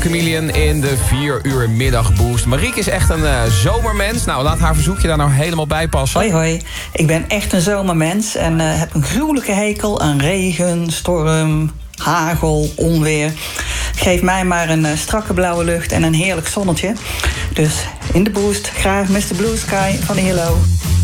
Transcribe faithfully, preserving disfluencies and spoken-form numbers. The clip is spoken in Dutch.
Chameleon in de vier uur middagboost. Marieke is echt een uh, zomermens. Nou, laat haar verzoekje daar nou helemaal bij passen. Hoi, hoi. Ik ben echt een zomermens en uh, heb een gruwelijke hekel aan regen, storm, hagel, onweer. Geef mij maar een uh, strakke blauwe lucht en een heerlijk zonnetje. Dus in de boost, graag mister Blue Sky van Hello.